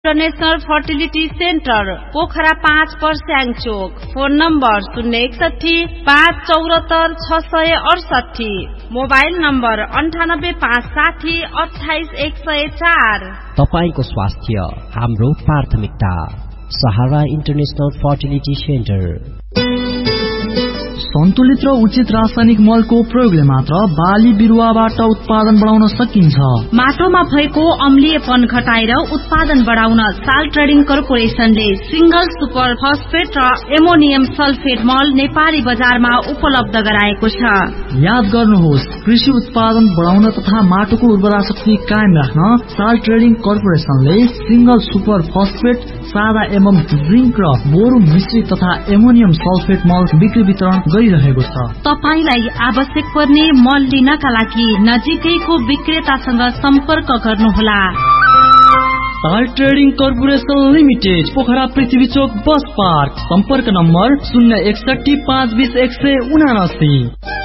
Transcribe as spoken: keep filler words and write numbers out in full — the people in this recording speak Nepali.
इंटरनेशनल फर्टिलिटी सेन्टर पोखरा पाँच पर्स्याङ चोक। फोन नम्बर शून्य एकसठी पाँच चौरात्तर छ सय अडसठी। मोबाइल नम्बर अन्ठानब्बे पाँच साठी अठाइस एक सय चार। तपाईको स्वास्थ्य हाम्रो प्राथमिकता। सहारा इन्टरनेशनल फर्टिलिटी सेन्टर। सन्तुलित र उचित रासायनिक मलको प्रयोगले मात्र बाली बिरुवाबाट उत्पादन बढाउन सकिन्छ। माटोमा भएको अम्लीयपन घटाएर उत्पादन बढाउन साल ट्रेडिङ कर्पोरेशनले सिंगल सुपर फस्फेट र एमोनियम सल्फेट मल नेपाली बजारमा उपलब्ध गराएको छ। याद गर्नुहोस्, कृषि उत्पादन बढाउन तथा माटोको उर्वरा शक्ति कायम राख्न साल ट्रेडिङ कर्पोरेशनले सिंगल सुपर फस्फेट, सादा एवं जिंक र बोरो मिश्रित तथा एमोनियम सल्फेट मल बिक्री वितरण गरिरहेको छ। तपाईलाई आवश्यक पर्ने मल लिनका लागि नजिकैको विक्रेतासँग सम्पर्क गर्नुहोला। साल ट्रेडिङ कर्पोरेशन लिमिटेड, पोखरा पृथ्वी चोक बस पार्क। सम्पर्क नम्बर शून्य एकसठी पाँच बीस एक सय उनासी।